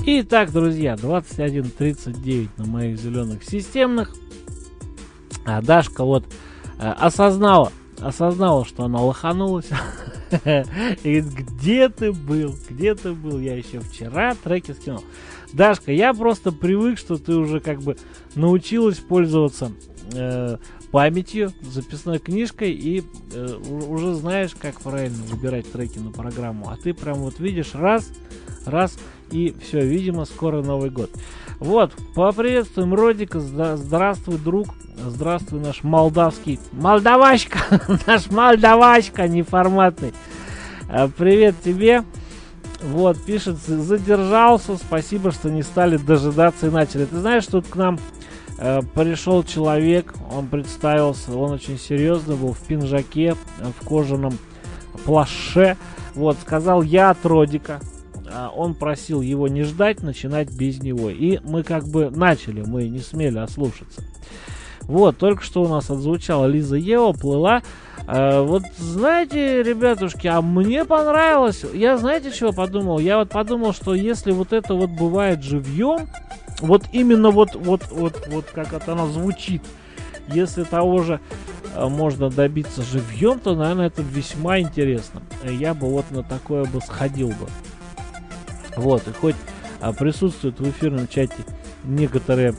Итак, друзья, 21:39 на моих зеленых системных. Дашка вот осознала, что она лоханулась. И говорит, где ты был? Я еще вчера треки скинул. Дашка, я просто привык, что ты уже как бы научилась пользоваться памятью, записной книжкой и уже знаешь, как правильно выбирать треки на программу. А ты прям вот видишь раз, и все, видимо, скоро Новый год. Вот, поприветствуем Родика. Здравствуй, друг. Здравствуй, наш молдавский молдавачка, наш молдавачка неформатный. Привет тебе. Вот, пишет, задержался, спасибо, что не стали дожидаться и начали. Ты знаешь, тут к нам пришел человек, он представился, он очень серьезно был, в пинжаке, в кожаном плаше. Вот, сказал, я от Родика. Он просил его не ждать, начинать без него. И мы как бы начали, мы не смели ослушаться. Вот, только что у нас отзвучала Лиза Ева, плыла. Вот знаете, ребятушки, а мне понравилось. Я знаете, чего подумал? Я вот подумал, что если вот это вот бывает живьем, вот именно вот как это оно звучит, если того же можно добиться живьем, то, наверное, это весьма интересно. Я бы вот на такое бы сходил бы. Вот, и хоть присутствуют в эфирном чате некоторые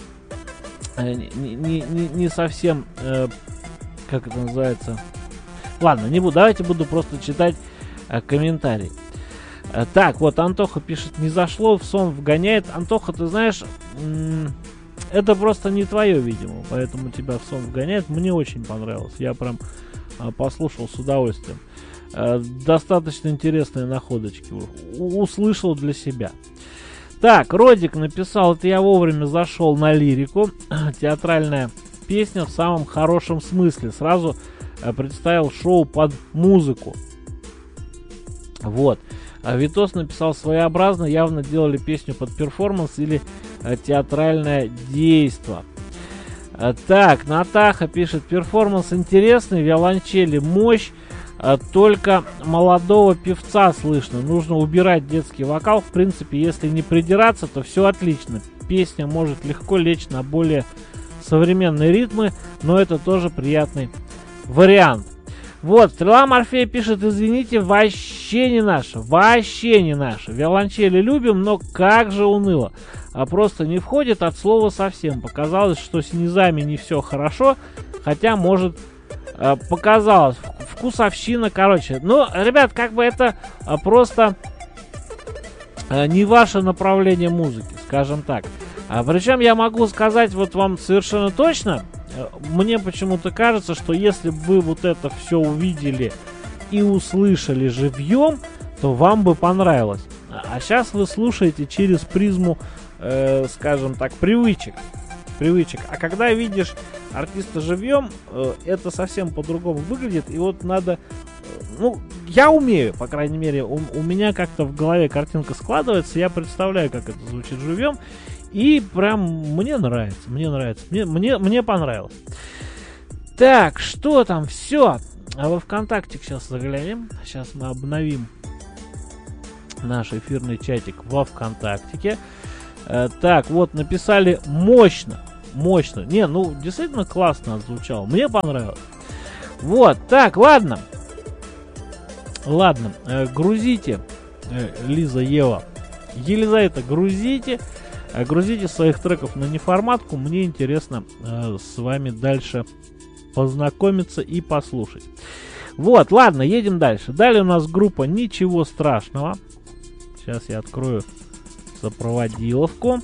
не совсем, как это называется. Ладно, не буду, давайте буду просто читать комментарии. Так, вот Антоха пишет, не зашло, в сон вгоняет. Антоха, ты знаешь, это просто не твое, видимо, поэтому тебя в сон вгоняет. Мне очень понравилось, я прям послушал с удовольствием. Достаточно интересные находочки услышал для себя. Так, Родик написал, это я вовремя зашел на лирику. Театральная песня в самом хорошем смысле. Сразу представил шоу под музыку. Вот. Витос написал, своеобразно, явно делали песню под перформанс или театральное действо. Так, Натаха пишет, перформанс интересный, виолончели мощь. Только молодого певца слышно. Нужно убирать детский вокал. В принципе, если не придираться, то все отлично. Песня может легко лечь на более современные ритмы, но это тоже приятный вариант. Вот, Стрела Морфея пишет, извините, вообще не наше. Виолончели любим, но как же уныло. Просто не входит от слова совсем. Показалось, что с низами не все хорошо, хотя может... показалось, вкусовщина, короче. Ну, ребят, как бы это просто не ваше направление музыки, скажем так. Причем я могу сказать вот вам совершенно точно, мне почему-то кажется, что если бы вы вот это все увидели и услышали живьем, то вам бы понравилось. А сейчас вы слушаете через призму, скажем так, привычек. А когда видишь артиста живьем, это совсем по-другому выглядит. И вот надо... Ну, я умею, по крайней мере, у меня как-то в голове картинка складывается. Я представляю, как это звучит живьем. И прям мне нравится. Мне понравилось. Так, что там? Все. А во ВКонтакте сейчас заглянем. Сейчас мы обновим наш эфирный чатик во ВКонтактике. Так, вот написали мощно. Не, ну действительно классно отзвучало. Мне понравилось. Вот, так, ладно, грузите, Лиза Ева. Елизавета, грузите своих треков на неформатку. Мне интересно с вами дальше познакомиться и послушать. Вот, ладно, едем дальше. Далее у нас группа «Ничего страшного». Сейчас я открою сопроводиловку.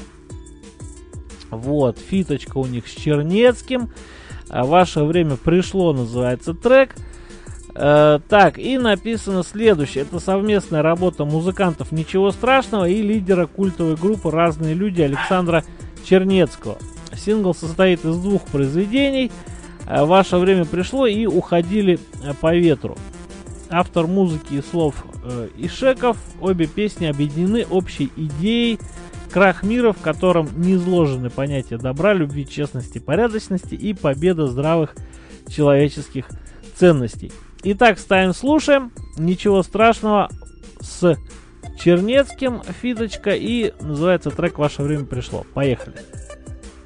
Вот, фиточка у них с Чернецким. Ваше время пришло, называется трек. Так, и написано следующее. Это совместная работа музыкантов «Ничего страшного» и лидера культовой группы «Разные люди» Александра Чернецкого. Сингл состоит из двух произведений. «Ваше время пришло» и «Уходили по ветру». Автор музыки и слов Ишеков. Обе песни объединены общей идеей. Крах мира, в котором не изложены понятия добра, любви, честности, порядочности и победа здравых человеческих ценностей. Итак, ставим, слушаем. Ничего страшного с Чернецким, фидочка, и называется трек «Ваше время пришло». Поехали.